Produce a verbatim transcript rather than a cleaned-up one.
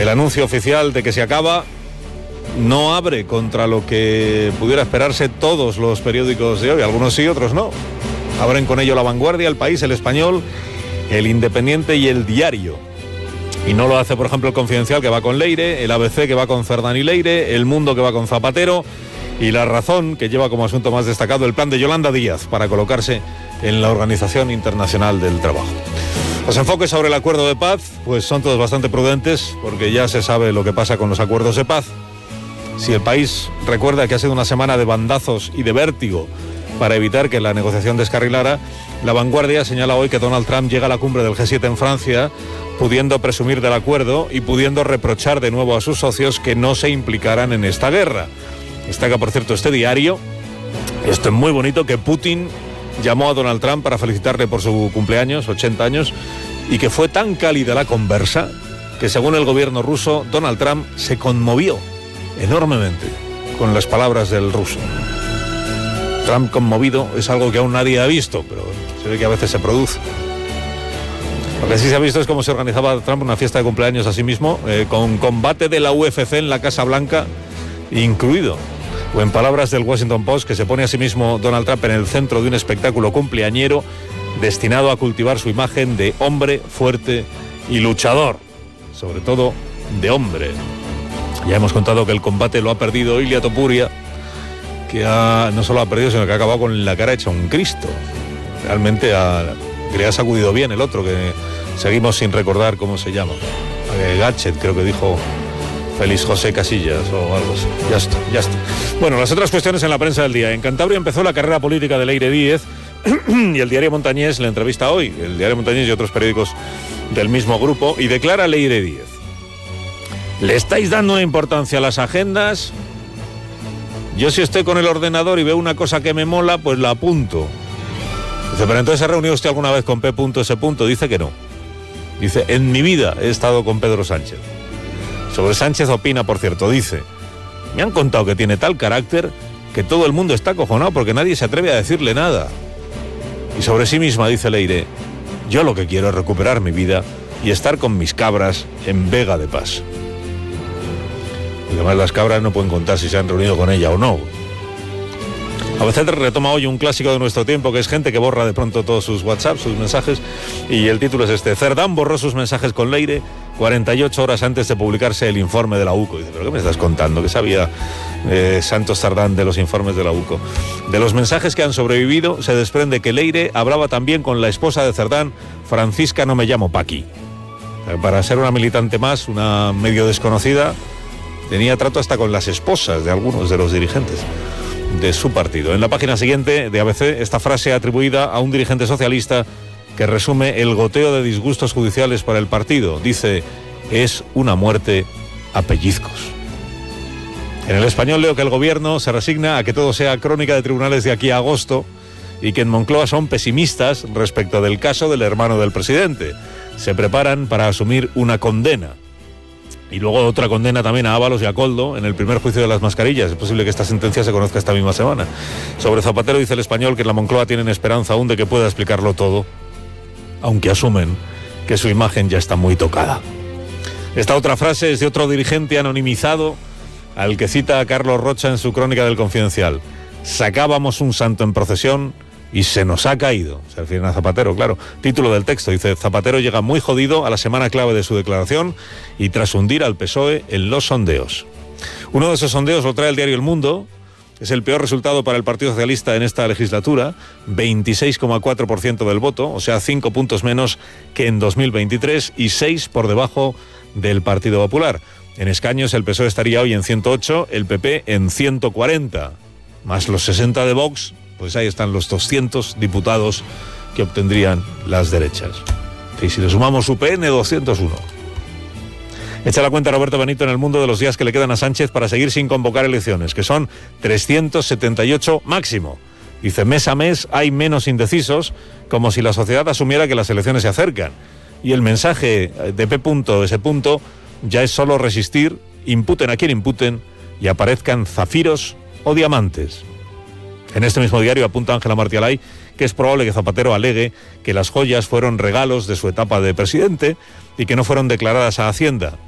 El anuncio oficial de que se acaba no abre contra lo que pudiera esperarse todos los periódicos de hoy, algunos sí, otros no. Abren con ello La Vanguardia, El País, El Español, El Independiente y El Diario. Y no lo hace, por ejemplo, El Confidencial, que va con Leire, el A B C, que va con Cerdán y Leire, El Mundo, que va con Zapatero, y La Razón, que lleva como asunto más destacado el plan de Yolanda Díaz para colocarse en la Organización Internacional del Trabajo. Los enfoques sobre el acuerdo de paz, pues son todos bastante prudentes, porque ya se sabe lo que pasa con los acuerdos de paz. Si el País recuerda que ha sido una semana de bandazos y de vértigo para evitar que la negociación descarrilara, La Vanguardia señala hoy que Donald Trump llega a la cumbre del G siete en Francia, pudiendo presumir del acuerdo y pudiendo reprochar de nuevo a sus socios que no se implicaran en esta guerra. Destaca, por cierto, este diario, esto es muy bonito, que Putin llamó a Donald Trump para felicitarle por su cumpleaños, ochenta años, y que fue tan cálida la conversa que, según el gobierno ruso, Donald Trump se conmovió enormemente con las palabras del ruso. Trump conmovido es algo que aún nadie ha visto, pero se ve que a veces se produce. Lo que sí se ha visto es cómo se organizaba Trump una fiesta de cumpleaños a sí mismo, eh, con combate de la U F C en la Casa Blanca incluido. O en palabras del Washington Post, que se pone a sí mismo Donald Trump en el centro de un espectáculo cumpleañero destinado a cultivar su imagen de hombre fuerte y luchador, sobre todo de hombre. Ya hemos contado que el combate lo ha perdido Ilia Topuria, que ha, no solo ha perdido, sino que ha acabado con la cara hecha un Cristo. Realmente ha, le ha sacudido bien el otro, que seguimos sin recordar cómo se llama. Eh, Gatchet, creo que dijo Félix José Casillas o algo así. Ya está, ya está. Bueno, las otras cuestiones en la prensa del día. En Cantabria empezó la carrera política de Leire Díez y el diario Montañés le entrevista hoy, el diario Montañés y otros periódicos del mismo grupo, y declara Leire Díez: ¿le estáis dando una importancia a las agendas? Yo, si estoy con el ordenador y veo una cosa que me mola, pues la apunto. Dice, pero entonces, ¿se ha reunido usted alguna vez con P S? Dice que no. Dice, en mi vida he estado con Pedro Sánchez. Sobre Sánchez opina, por cierto, dice, me han contado que tiene tal carácter que todo el mundo está acojonado porque nadie se atreve a decirle nada. Y sobre sí misma dice Leire, yo lo que quiero es recuperar mi vida y estar con mis cabras en Vega de Pas. Y además las cabras no pueden contar si se han reunido con ella o no. A veces retoma hoy un clásico de nuestro tiempo, que es gente que borra de pronto todos sus WhatsApp, sus mensajes, y el título es este: Cerdán borró sus mensajes con Leire cuarenta y ocho horas antes de publicarse el informe de la U C O. Dice, ¿pero qué me estás contando? ¿Qué sabía eh, Santos Cerdán de los informes de la U C O? De los mensajes que han sobrevivido se desprende que Leire hablaba también con la esposa de Cerdán, Francisca No Me Llamo Paqui. Para ser una militante más, una medio desconocida, tenía trato hasta con las esposas de algunos de los dirigentes de su partido. En la página siguiente de A B C, esta frase atribuida a un dirigente socialista que resume el goteo de disgustos judiciales para el partido. Dice, es una muerte a pellizcos. En El Español leo que el gobierno se resigna a que todo sea crónica de tribunales de aquí a agosto y que en Moncloa son pesimistas respecto del caso del hermano del presidente. Se preparan para asumir una condena. Y luego otra condena también a Ábalos y a Koldo en el primer juicio de las mascarillas. Es posible que esta sentencia se conozca esta misma semana. Sobre Zapatero dice El Español que en la Moncloa tienen esperanza aún de que pueda explicarlo todo, aunque asumen que su imagen ya está muy tocada. Esta otra frase es de otro dirigente anonimizado al que cita a Carlos Rocha en su crónica del Confidencial. Sacábamos un santo en procesión y se nos ha caído. Se refieren a Zapatero, claro. Título del texto, dice, Zapatero llega muy jodido a la semana clave de su declaración y tras hundir al P S O E en los sondeos. Uno de esos sondeos lo trae el diario El Mundo. Es el peor resultado para el Partido Socialista en esta legislatura, veintiséis coma cuatro por ciento del voto, o sea, cinco puntos menos que en dos mil veintitrés y seis por debajo del Partido Popular. En escaños el P S O E estaría hoy en ciento ocho, el P P en ciento cuarenta, más los sesenta de Vox. Pues ahí están los doscientos diputados que obtendrían las derechas. Y si le sumamos U P N, doscientos uno. Echa la cuenta Roberto Benito en El Mundo de los días que le quedan a Sánchez para seguir sin convocar elecciones, que son trescientos setenta y ocho máximo. Dice, mes a mes hay menos indecisos, como si la sociedad asumiera que las elecciones se acercan. Y el mensaje de P S ya es solo resistir, imputen a quien imputen y aparezcan zafiros o diamantes. En este mismo diario apunta Ángela Martialay que es probable que Zapatero alegue que las joyas fueron regalos de su etapa de presidente y que no fueron declaradas a Hacienda.